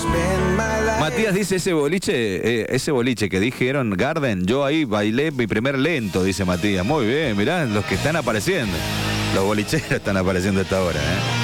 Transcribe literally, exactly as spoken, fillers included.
Matías dice, ese boliche, eh, ese boliche que dijeron, Garden, yo ahí bailé mi primer lento, dice Matías. Muy bien, mirá, los que están apareciendo. Los bolicheros están apareciendo a esta hora, ¿eh?